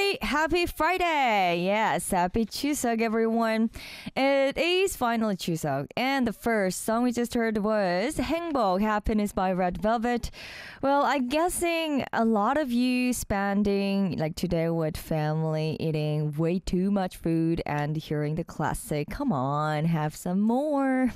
Happy Friday! Yes, happy Chuseok, everyone. It is finally Chuseok, and the first song we just heard was 행복, Happiness by Red Velvet. Well, I'm guessing a lot of you spending like today with family, eating way too much food and hearing the classic, come on, have some more.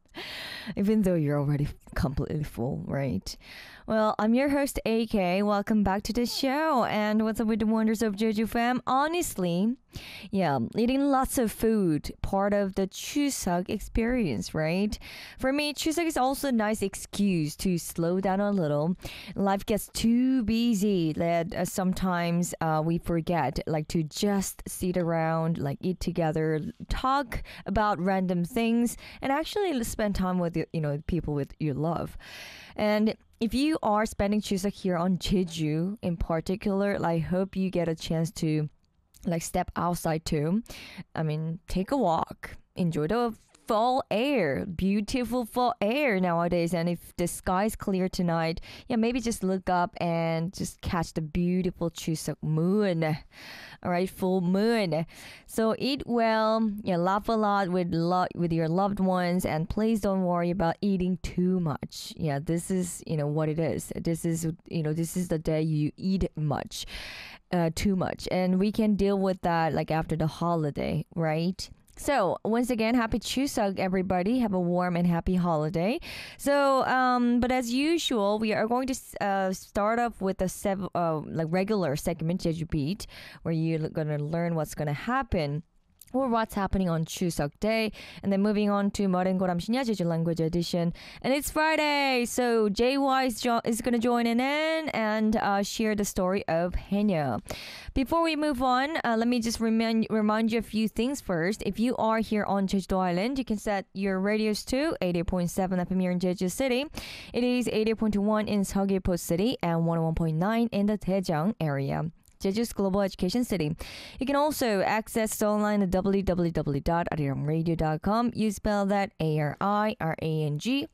Even though you're already completely full, right? Well, I'm your host, AK. Welcome back to the show. And what's up with the wonders of Jeju fam? Honestly, yeah, eating lots of food, part of the Chuseok experience, right? For me, Chuseok is also a nice excuse to slow down a little. Life gets too busy that sometimes we forget, like to just sit around, like eat together, talk about random things, and actually spend time with people with you love. And if you are spending Chuseok here on Jeju in particular, I hope you get a chance to like step outside too. I mean, take a walk, enjoy the fall air, beautiful fall air nowadays. And if the sky is clear tonight, yeah, maybe just look up and just catch the beautiful Chuseok moon. All right, full moon. So eat well, yeah, laugh a lot with your loved ones, and please don't worry about eating too much. Yeah, this is what it is. This is the day you eat much, too much, and we can deal with that like after the holiday, right? So once again, happy Chuseok, everybody. Have a warm and happy holiday. So, but as usual, we are going to start off with a regular segment, Jeju Beat, where you're gonna learn what's gonna happen or what's happening on Chuseok Day. And then moving on to Modern Goram Shinya Jeju Language Edition. And it's Friday, so JY is going to join in and share the story of Haenyeo. Before we move on, let me just remind you a few things first. If you are here on Jeju Island, you can set your radios to 88.7 FM here in Jeju City. It is 88.1 in Seogwipo City and 101.9 in the Daejeong area. Jeju's Global Education City. You can also access us online at www.arirangradio.com. You spell that ARIRANG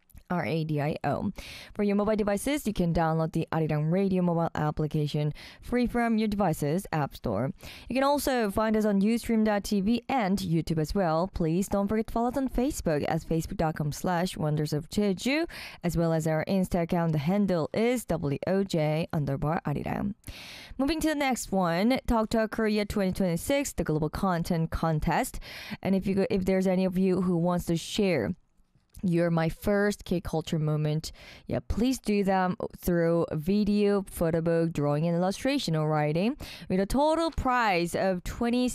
Radio. For your mobile devices, you can download the Arirang Radio mobile application free from your device's app store. You can also find us on Ustream.tv and YouTube as well. Please don't forget to follow us on Facebook at facebook.com/Wonders of Jeju, as well as our Insta account. The handle is WOJ_Arirang. Moving to the next one, Talk Talk Korea 2026, the Global Content Contest. And if there's any of you who wants to share your my first K-culture moment, yeah, please do them through video, photo book, drawing and illustration or writing with a total prize of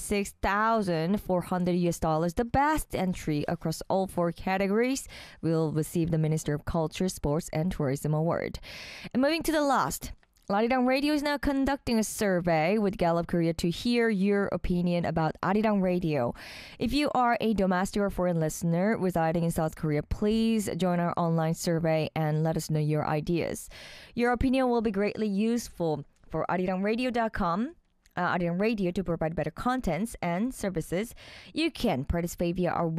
$26,400. The best entry across all four categories will receive the Minister of Culture, Sports and Tourism Award. And moving to the last, Arirang Radio is now conducting a survey with Gallup Korea to hear your opinion about Arirang Radio. If you are a domestic or foreign listener residing in South Korea, please join our online survey and let us know your ideas. Your opinion will be greatly useful for arirangradio.com. Arirang Radio to provide better contents and services. You can participate via our